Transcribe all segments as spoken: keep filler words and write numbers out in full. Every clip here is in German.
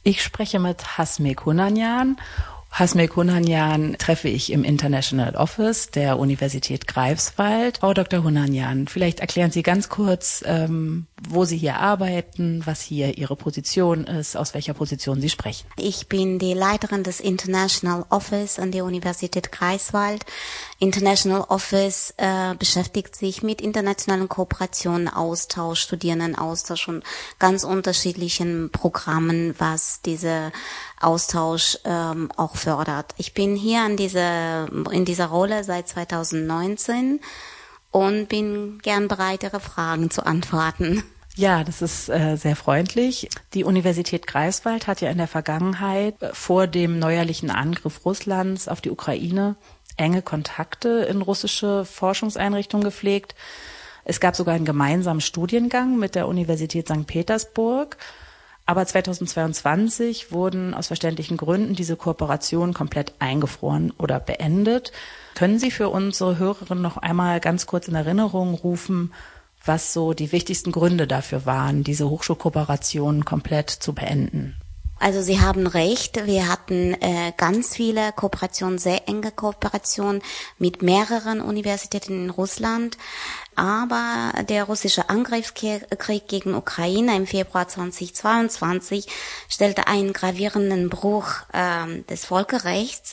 Ich spreche mit Hasmik Hunanyan. Hasmik Hunanyan treffe ich im International Office der Universität Greifswald. Frau Doktor Hunanyan, vielleicht erklären Sie ganz kurz, ähm, wo Sie hier arbeiten, was hier Ihre Position ist, aus welcher Position Sie sprechen. Ich bin die Leiterin des International Office an der Universität Greifswald. International Office äh, beschäftigt sich mit internationalen Kooperationen, Austausch, Studierendenaustausch und ganz unterschiedlichen Programmen, was diese Austausch ähm, auch fördert. Ich bin hier an diese, in dieser Rolle seit zweitausendneunzehn und bin gern bereit, Ihre Fragen zu antworten. Ja, das ist äh, sehr freundlich. Die Universität Greifswald hat ja in der Vergangenheit äh, vor dem neuerlichen Angriff Russlands auf die Ukraine enge Kontakte in russische Forschungseinrichtungen gepflegt. Es gab sogar einen gemeinsamen Studiengang mit der Universität Sankt Petersburg. Aber zweitausendzweiundzwanzig wurden aus verständlichen Gründen diese Kooperationen komplett eingefroren oder beendet. Können Sie für unsere Hörerinnen noch einmal ganz kurz in Erinnerung rufen, was so die wichtigsten Gründe dafür waren, diese Hochschulkooperationen komplett zu beenden? Also Sie haben recht, wir hatten äh, ganz viele Kooperationen, sehr enge Kooperationen mit mehreren Universitäten in Russland. Aber der russische Angriffskrieg gegen Ukraine im Februar zweitausendzweiundzwanzig stellte einen gravierenden Bruch äh, des Völkerrechts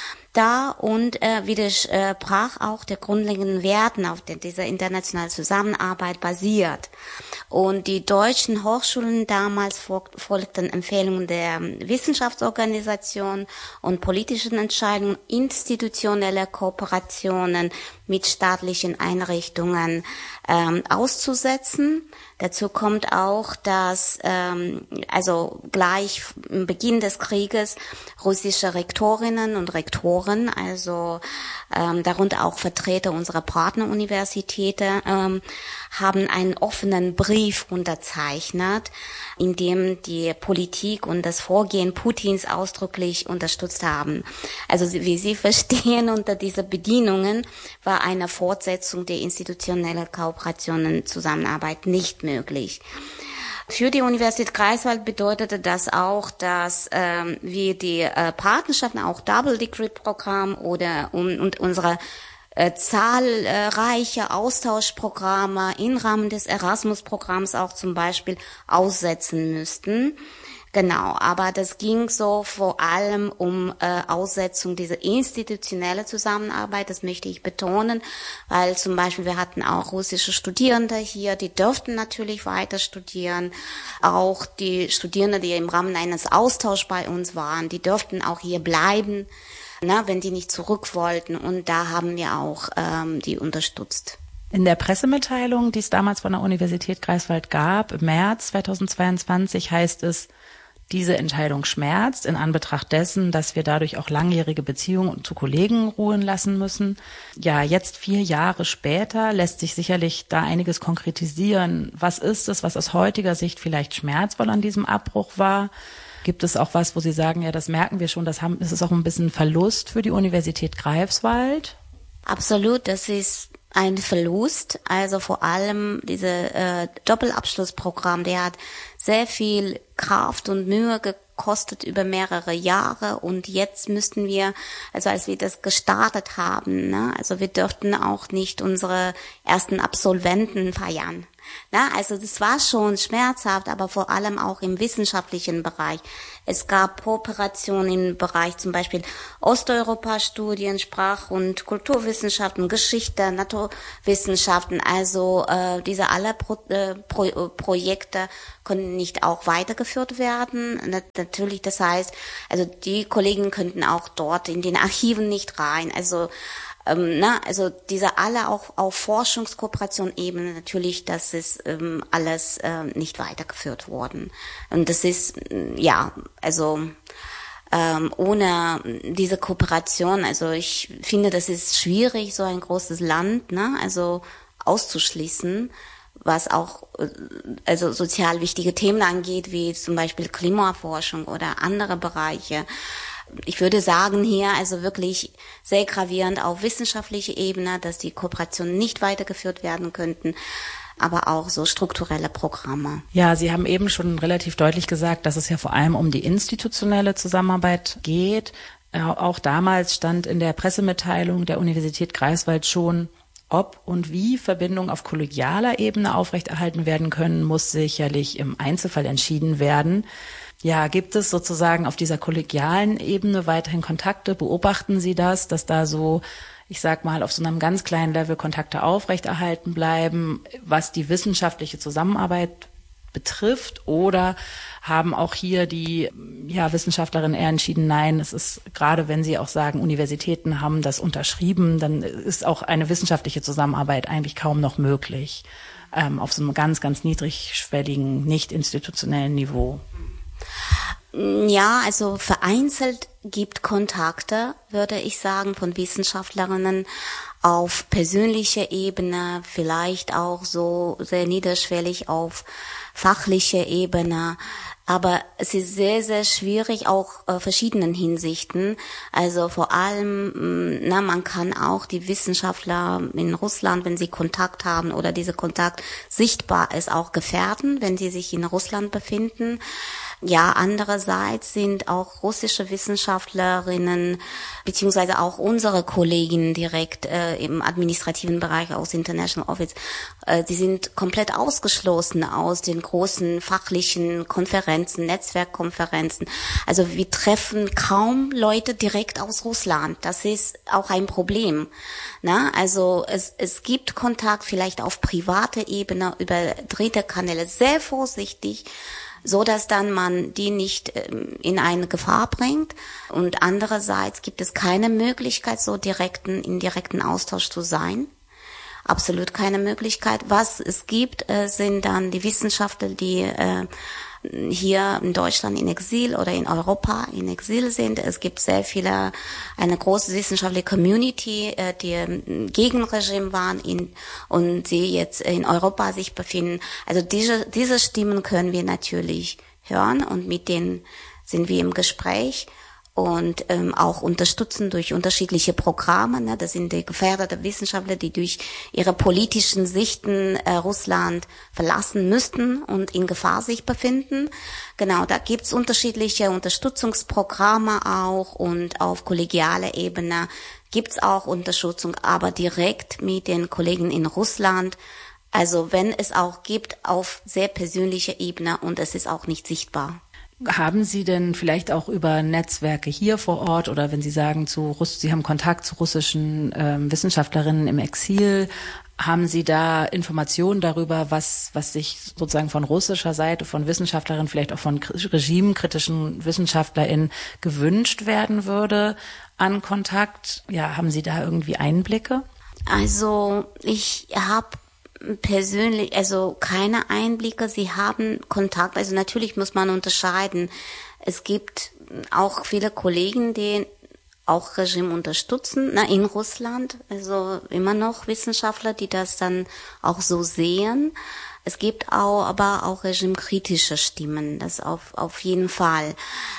dar und äh, widersprach auch der grundlegenden Werten, auf denen diese internationale Zusammenarbeit basiert. Und die deutschen Hochschulen damals folgten Empfehlungen der Wissenschaftsorganisationen und politischen Entscheidungen, institutionelle Kooperationen mit staatlichen Einrichtungen ähm, auszusetzen. Dazu kommt auch, dass ähm, also gleich im Beginn des Krieges russische Rektorinnen und Rektoren, also ähm, darunter auch Vertreter unserer Partneruniversitäten, ähm, haben einen offenen Brief unterzeichnet, in dem die Politik und das Vorgehen Putins ausdrücklich unterstützt haben. Also wie Sie verstehen, unter dieser Bedingungen war eine Fortsetzung der institutionellen Kooperationen Zusammenarbeit nicht möglich. Für die Universität Greifswald bedeutete das auch, dass ähm, wir die äh, Partnerschaften, auch Double-Degree-Programm oder um, und unsere äh, zahlreiche Austauschprogramme im Rahmen des Erasmus-Programms auch zum Beispiel aussetzen müssten. Genau, aber das ging so vor allem um äh, Aussetzung dieser institutionellen Zusammenarbeit, das möchte ich betonen, weil zum Beispiel wir hatten auch russische Studierende hier, die dürften natürlich weiter studieren, auch die Studierenden, die im Rahmen eines Austauschs bei uns waren, die dürften auch hier bleiben, na, wenn die nicht zurück wollten, und da haben wir auch ähm, die unterstützt. In der Pressemitteilung, die es damals von der Universität Greifswald gab, im März zweitausendzweiundzwanzig, heißt es: Diese Entscheidung schmerzt in Anbetracht dessen, dass wir dadurch auch langjährige Beziehungen zu Kollegen ruhen lassen müssen. Ja, jetzt vier Jahre später lässt sich sicherlich da einiges konkretisieren. Was ist es, was aus heutiger Sicht vielleicht schmerzvoll an diesem Abbruch war? Gibt es auch was, wo Sie sagen, ja, das merken wir schon, das, haben, das ist auch ein bisschen Verlust für die Universität Greifswald? Absolut, das ist ein Verlust, also vor allem diese äh, Doppelabschlussprogramm, der hat sehr viel Kraft und Mühe gekostet über mehrere Jahre, und jetzt müssten wir, also als wir das gestartet haben, ne, also wir dürften auch nicht unsere ersten Absolventen feiern. Na, also das war schon schmerzhaft, aber vor allem auch im wissenschaftlichen Bereich. Es gab Kooperationen im Bereich zum Beispiel Osteuropa-Studien, Sprach- und Kulturwissenschaften, Geschichte, Naturwissenschaften. Also äh, diese alle Pro- äh, Pro- Projekte konnten nicht auch weitergeführt werden. Natürlich, das heißt, also die Kollegen könnten auch dort in den Archiven nicht rein. Also Ähm, na, also diese alle auch auf Forschungskooperation-Ebene natürlich, das ist ähm, alles äh, nicht weitergeführt worden. Und das ist, ja, also ähm, ohne diese Kooperation, also ich finde, das ist schwierig, so ein großes Land, ne, also auszuschließen, was auch also sozial wichtige Themen angeht, wie zum Beispiel Klimaforschung oder andere Bereiche. Ich würde sagen hier also wirklich sehr gravierend auf wissenschaftlicher Ebene, dass die Kooperationen nicht weitergeführt werden könnten. aber auch so strukturelle Programme. Ja, Sie haben eben schon relativ deutlich gesagt, dass es ja vor allem um die institutionelle Zusammenarbeit geht. Auch damals stand in der Pressemitteilung der Universität Greifswald schon, ob und wie Verbindungen auf kollegialer Ebene aufrechterhalten werden können, muss sicherlich im Einzelfall entschieden werden. Ja, gibt es sozusagen auf dieser kollegialen Ebene weiterhin Kontakte? Beobachten Sie das, dass da so, ich sag mal, auf so einem ganz kleinen Level Kontakte aufrechterhalten bleiben, was die wissenschaftliche Zusammenarbeit betrifft? Oder haben auch hier die ja, Wissenschaftlerinnen eher entschieden, nein, es ist, gerade wenn Sie auch sagen, Universitäten haben das unterschrieben, dann ist auch eine wissenschaftliche Zusammenarbeit eigentlich kaum noch möglich, ähm, auf so einem ganz, ganz niedrigschwelligen, nicht institutionellen Niveau. Ja, also vereinzelt gibt Kontakte, würde ich sagen, von Wissenschaftlerinnen auf persönlicher Ebene, vielleicht auch so sehr niederschwellig auf fachlicher Ebene. Aber es ist sehr, sehr schwierig, auch äh, verschiedenen Hinsichten. Also vor allem, na, man kann auch die Wissenschaftler in Russland, wenn sie Kontakt haben oder dieser Kontakt sichtbar ist, auch gefährden, wenn sie sich in Russland befinden. Ja, andererseits sind auch russische Wissenschaftlerinnen beziehungsweise auch unsere Kollegen direkt äh, im administrativen Bereich aus International Office, äh, die sind komplett ausgeschlossen aus den großen fachlichen Konferenzen, Netzwerkkonferenzen. Also wir treffen kaum Leute direkt aus Russland. Das ist auch ein Problem. Na, also es, es gibt Kontakt vielleicht auf privater Ebene über dritte Kanäle, sehr vorsichtig, so dass dann man die nicht in eine Gefahr bringt. Und andererseits gibt es keine Möglichkeit, so direkten, in direkten Austausch zu sein. Absolut keine Möglichkeit. Was es gibt, sind dann die Wissenschaftler, die hier in Deutschland in Exil oder in Europa in Exil sind. Es gibt sehr viele, eine große wissenschaftliche Community, die gegen Regime waren in, und sie jetzt in Europa sich befinden. Also diese, diese Stimmen können wir natürlich hören und mit denen sind wir im Gespräch und ähm, auch unterstützen durch unterschiedliche Programme. Ne? Das sind die gefährdeten Wissenschaftler, die durch ihre politischen Sichten äh, Russland verlassen müssten und in Gefahr sich befinden. Genau, da gibt's unterschiedliche Unterstützungsprogramme auch und auf kollegialer Ebene gibt's auch Unterstützung, aber direkt mit den Kollegen in Russland. Also wenn es auch gibt, auf sehr persönlicher Ebene und es ist auch nicht sichtbar. Haben Sie denn vielleicht auch über Netzwerke hier vor Ort oder wenn Sie sagen, zu Russ- Sie haben Kontakt zu russischen ähm, Wissenschaftlerinnen im Exil, haben Sie da Informationen darüber, was was sich sozusagen von russischer Seite, von Wissenschaftlerinnen, vielleicht auch von regimekritischen WissenschaftlerInnen gewünscht werden würde an Kontakt? Ja, haben Sie da irgendwie Einblicke? Also ich habe persönlich, also keine Einblicke, sie haben Kontakt, also natürlich muss man unterscheiden. Es gibt auch viele Kollegen, die auch Regime unterstützen, na, in Russland, also immer noch Wissenschaftler, die das dann auch so sehen. Es gibt auch, aber auch regimekritische Stimmen, das auf, auf jeden Fall.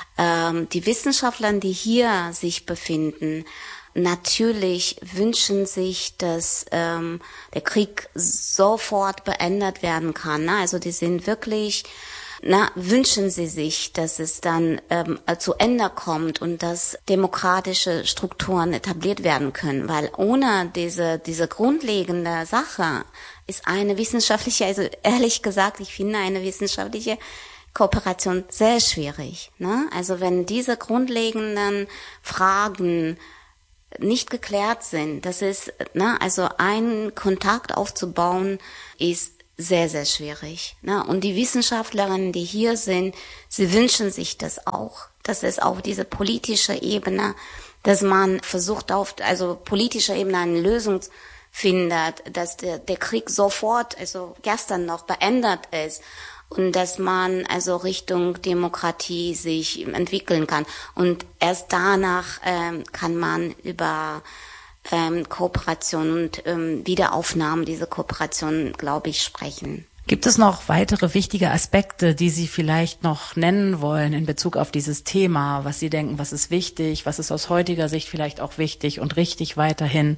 Ähm, die Wissenschaftler, die hier sich befinden, natürlich wünschen sich, dass ähm, der Krieg sofort beendet werden kann. Ne? Also die sind wirklich, na, wünschen sie sich, dass es dann ähm, zu Ende kommt und dass demokratische Strukturen etabliert werden können. Weil ohne diese diese grundlegende Sache ist eine wissenschaftliche, also ehrlich gesagt, ich finde eine wissenschaftliche Kooperation sehr schwierig. Ne? Also wenn diese grundlegenden Fragen nicht geklärt sind, das ist, ne, also einen Kontakt aufzubauen, ist sehr, sehr schwierig. Ne? Und die Wissenschaftlerinnen, die hier sind, sie wünschen sich das auch. Das ist auf diese politische Ebene, dass man versucht auf, also politischer Ebene eine Lösung findet, dass der, der Krieg sofort, also gestern noch beendet ist. Und dass man also Richtung Demokratie sich entwickeln kann. Und erst danach ähm, kann man über ähm, Kooperation und ähm, Wiederaufnahme dieser Kooperation, glaube ich, sprechen. Gibt es noch weitere wichtige Aspekte, die Sie vielleicht noch nennen wollen in Bezug auf dieses Thema, was Sie denken, was ist wichtig, was ist aus heutiger Sicht vielleicht auch wichtig und richtig weiterhin?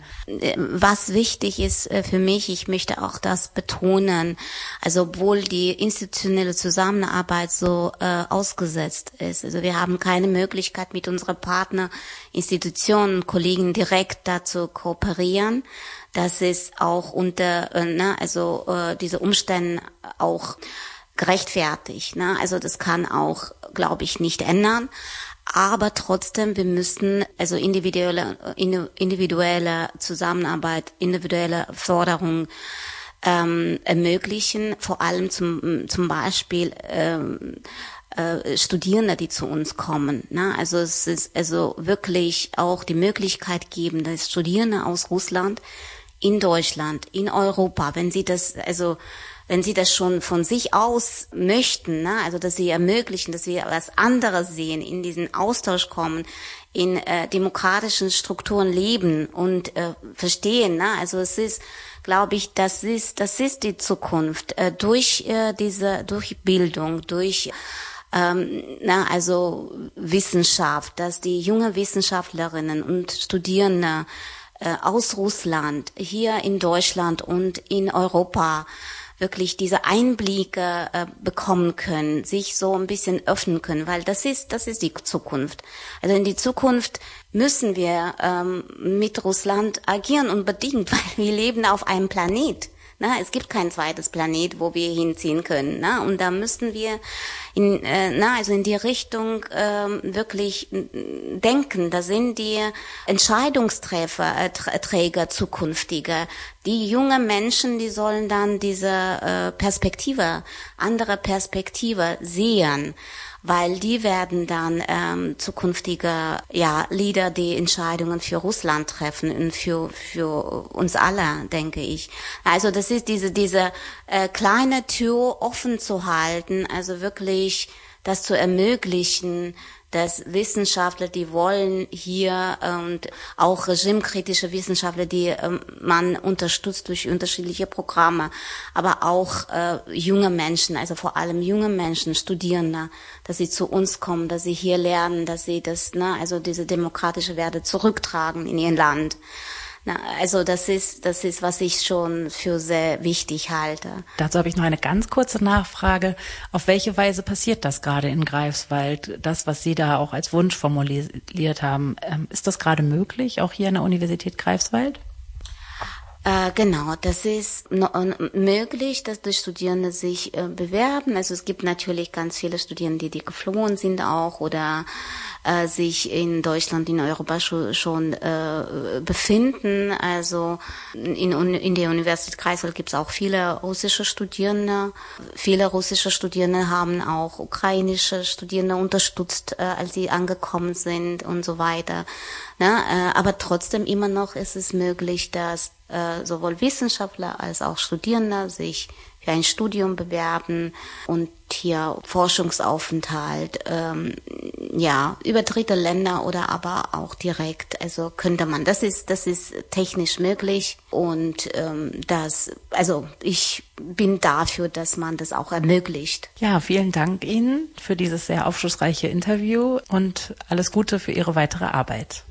Was wichtig ist für mich, ich möchte auch das betonen, also obwohl die institutionelle Zusammenarbeit so äh, ausgesetzt ist, also wir haben keine Möglichkeit mit unseren Partnerinstitutionen, Kollegen direkt dazu kooperieren. Das ist auch unter, äh, ne, also äh, diese Umstände auch gerechtfertigt. Ne? Also das kann auch, glaube ich, nicht ändern. Aber trotzdem, wir müssen also individuelle, individuelle Zusammenarbeit, individuelle Förderung ähm, ermöglichen. Vor allem zum zum Beispiel ähm, äh, Studierende, die zu uns kommen. Ne? Also es ist also wirklich auch die Möglichkeit geben, dass Studierende aus Russland in Deutschland, in Europa, wenn sie das, also wenn sie das schon von sich aus möchten, ne, also dass sie ermöglichen, dass wir was anderes sehen, in diesen Austausch kommen, in äh, demokratischen Strukturen leben und äh, verstehen, ne, also es ist, glaube ich, das ist, das ist die Zukunft äh, durch äh, diese, durch Bildung, durch ähm, na, also Wissenschaft, dass die junge Wissenschaftlerinnen und Studierende aus Russland hier in Deutschland und in Europa wirklich diese Einblicke äh, bekommen können, sich so ein bisschen öffnen können, weil das ist das ist die Zukunft. Also in die Zukunft müssen wir ähm, mit Russland agieren unbedingt, weil wir leben auf einem Planet. Na, es gibt kein zweites Planet, wo wir hinziehen können. Na, und da müssten wir in, äh, na, also in die Richtung ähm, wirklich denken. Da sind die Entscheidungsträger, äh, Träger zukünftige. Die jungen Menschen, die sollen dann diese äh, Perspektive, andere Perspektive sehen, weil die werden dann ähm, zukünftige ja Leader, die Entscheidungen für Russland treffen und für für uns alle, denke ich. Also das ist diese diese äh, kleine Tür offen zu halten, also wirklich das zu ermöglichen, dass Wissenschaftler, die wollen hier und auch regimekritische Wissenschaftler, die äh, man unterstützt durch unterschiedliche Programme, aber auch äh, junge Menschen, also vor allem junge Menschen, Studierende, dass sie zu uns kommen, dass sie hier lernen, dass sie das, ne, also diese demokratische Werte zurücktragen in ihr Land. Na, also das ist, das ist, was ich schon für sehr wichtig halte. Dazu habe ich noch eine ganz kurze Nachfrage. Auf welche Weise passiert das gerade in Greifswald? Das, was Sie da auch als Wunsch formuliert haben, ist das gerade möglich, auch hier an der Universität Greifswald? Äh, genau, das ist no, möglich, dass die Studierende sich äh, bewerben. Also es gibt natürlich ganz viele Studierende, die, die geflohen sind auch oder äh, sich in Deutschland, in Europa schon, schon äh, befinden. Also in, in der Universität Greifswald gibt es auch viele russische Studierende. Viele russische Studierende haben auch ukrainische Studierende unterstützt, äh, als sie angekommen sind und so weiter. Na, äh, aber trotzdem immer noch ist es möglich, dass äh, sowohl Wissenschaftler als auch Studierende sich für ein Studium bewerben und hier Forschungsaufenthalt, ähm, ja, über dritte Länder oder aber auch direkt, also könnte man, das ist, das ist technisch möglich und ähm, das, also ich bin dafür, dass man das auch ermöglicht. Ja, vielen Dank Ihnen für dieses sehr aufschlussreiche Interview und alles Gute für Ihre weitere Arbeit.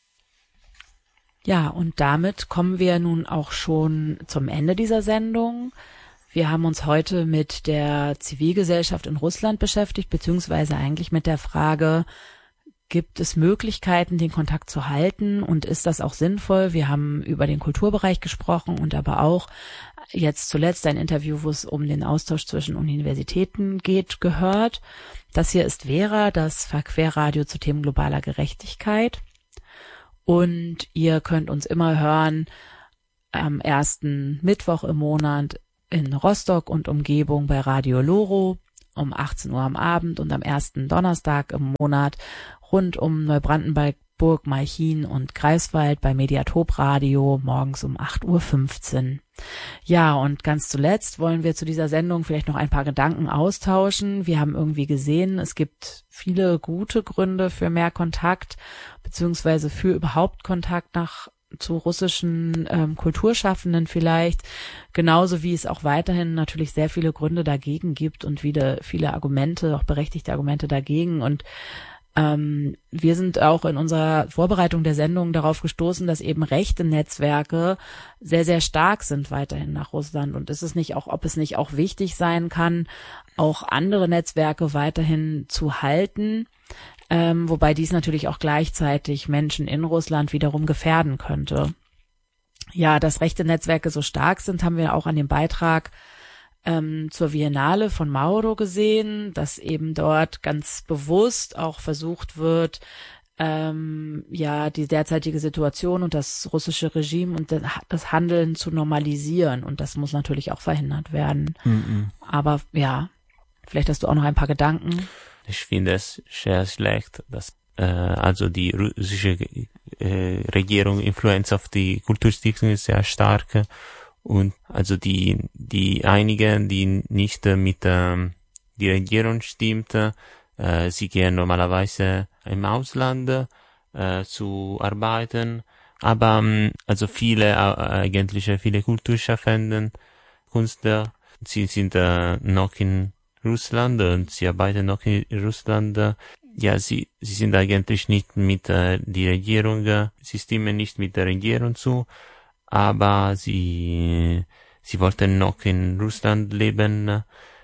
Ja, und damit kommen wir nun auch schon zum Ende dieser Sendung. Wir haben uns heute mit der Zivilgesellschaft in Russland beschäftigt, beziehungsweise eigentlich mit der Frage, gibt es Möglichkeiten, den Kontakt zu halten und ist das auch sinnvoll? Wir haben über den Kulturbereich gesprochen und aber auch jetzt zuletzt ein Interview, wo es um den Austausch zwischen Universitäten geht, gehört. Das hier ist Vera, das Verquerradio zu Themen globaler Gerechtigkeit. Und ihr könnt uns immer hören am ersten Mittwoch im Monat in Rostock und Umgebung bei Radio Loro um achtzehn Uhr am Abend und am ersten Donnerstag im Monat rund um Neubrandenburg, Malchin und Greifswald bei Mediatop Radio morgens um acht Uhr fünfzehn. Ja, und ganz zuletzt wollen wir zu dieser Sendung vielleicht noch ein paar Gedanken austauschen. Wir haben irgendwie gesehen, es gibt viele gute Gründe für mehr Kontakt, beziehungsweise für überhaupt Kontakt nach zu russischen ähm, Kulturschaffenden vielleicht, genauso wie es auch weiterhin natürlich sehr viele Gründe dagegen gibt und wieder viele Argumente, auch berechtigte Argumente dagegen. Und ähm, wir sind auch in unserer Vorbereitung der Sendung darauf gestoßen, dass eben rechte Netzwerke sehr, sehr stark sind weiterhin nach Russland. Und ist es nicht auch, ob es nicht auch wichtig sein kann, auch andere Netzwerke weiterhin zu halten, ähm, wobei dies natürlich auch gleichzeitig Menschen in Russland wiederum gefährden könnte. Ja, dass rechte Netzwerke so stark sind, haben wir auch an dem Beitrag ähm, zur Biennale von Mauro gesehen, dass eben dort ganz bewusst auch versucht wird, ähm, ja, die derzeitige Situation und das russische Regime und das Handeln zu normalisieren. Und das muss natürlich auch verhindert werden. Mhm. Aber ja, vielleicht hast du auch noch ein paar Gedanken. Ich finde es sehr schlecht, dass äh, also die russische äh, Regierung Influenz auf die Kulturstiftung ist sehr stark und also die die einigen, die nicht mit ähm, die Regierung stimmt, äh, sie gehen normalerweise im Ausland äh, zu arbeiten, aber ähm, also viele äh, eigentlich viele Kulturschaffenden, Künstler, sie sind äh, noch in Russland und sie arbeiten noch in Russland. Ja, sie sie sind eigentlich nicht mit äh, die Regierung, äh, sie stimmen nicht mit der Regierung zu, aber sie sie wollten noch in Russland leben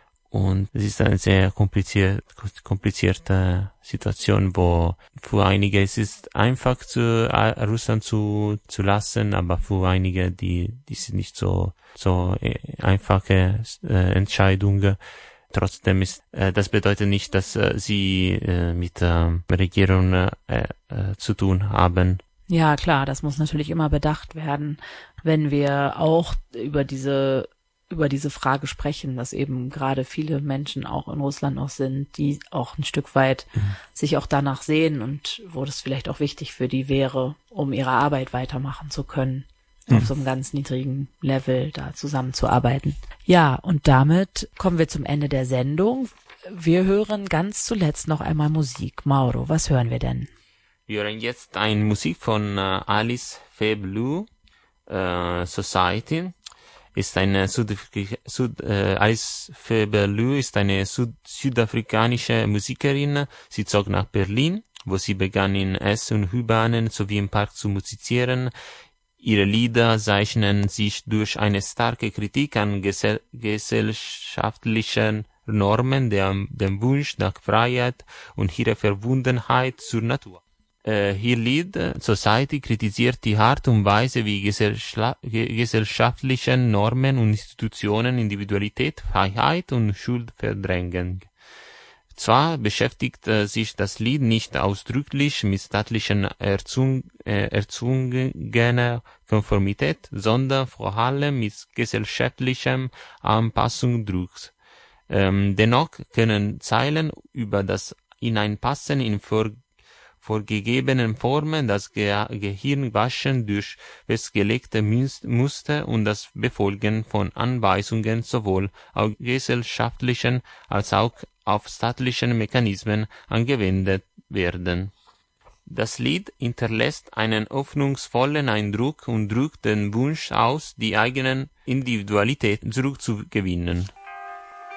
und es ist eine sehr kompliziert, komplizierte Situation, wo für einige es ist einfach zu äh, Russland zu zu lassen, aber für einige die die sind nicht so so äh, einfache äh, Entscheidungen. Trotzdem ist, äh, das bedeutet nicht, dass äh, sie äh, mit der äh, Regierung äh, äh, zu tun haben. Ja, klar, das muss natürlich immer bedacht werden, wenn wir auch über diese über diese Frage sprechen, dass eben gerade viele Menschen auch in Russland noch sind, die auch ein Stück weit mhm. sich auch danach sehen und wo das vielleicht auch wichtig für die wäre, um ihre Arbeit weitermachen zu können. Mhm. Auf so einem ganz niedrigen Level da zusammenzuarbeiten. Ja, und damit kommen wir zum Ende der Sendung. Wir hören ganz zuletzt noch einmal Musik. Mauro, was hören wir denn? Wir hören jetzt eine Musik von uh, Alice Fairblue, uh, Society. Ist eine Südafrika- Süd, äh, Alice Fairblue ist eine Süd- südafrikanische Musikerin. Sie zog nach Berlin, wo sie begann in S- und U-Bahnen sowie im Park zu musizieren. Ihre Lieder zeichnen sich durch eine starke Kritik an gesell- gesellschaftlichen Normen, der, dem Wunsch nach Freiheit und ihre Verbundenheit zur Natur. Äh, ihr Lied Society kritisiert die Art und Weise, wie gesellscha- gesellschaftliche Normen und Institutionen Individualität, Freiheit und Schuld verdrängen. Zwar beschäftigt äh, sich das Lied nicht ausdrücklich mit staatlichen erzwung, äh, erzwungener Konformität, sondern vor allem mit gesellschaftlichem Anpassungsdruck. Ähm, dennoch können Zeilen über das Hineinpassen in vor, vorgegebenen Formen, das Ge- Gehirnwaschen durch festgelegte Muster und das Befolgen von Anweisungen sowohl auf gesellschaftlichen als auch auf staatlichen Mechanismen angewendet werden. Das Lied hinterlässt einen hoffnungsvollen Eindruck und drückt den Wunsch aus, die eigenen Individualität zurückzugewinnen.